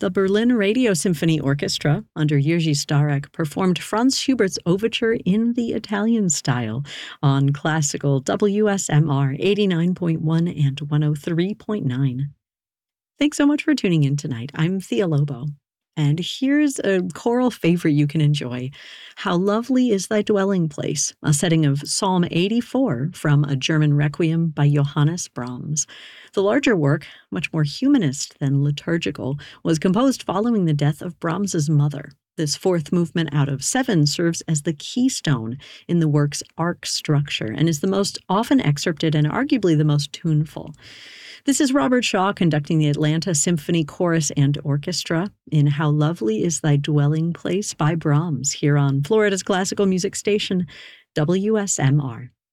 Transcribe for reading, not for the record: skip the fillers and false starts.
The Berlin Radio Symphony Orchestra, under Jiří Stárek, performed Franz Schubert's overture in the Italian style on classical WSMR 89.1 and 103.9. Thanks so much for tuning in tonight. I'm Thea Lobo. And here's a choral favorite you can enjoy. How Lovely is Thy Dwelling Place, a setting of Psalm 84 from a German requiem by Johannes Brahms. The larger work, much more humanist than liturgical, was composed following the death of Brahms's mother. This fourth movement out of 7 serves as the keystone in the work's arc structure and is the most often excerpted and arguably the most tuneful. This is Robert Shaw conducting the Atlanta Symphony Chorus and Orchestra in How Lovely is Thy Dwelling Place by Brahms here on Florida's classical music station, WSMR.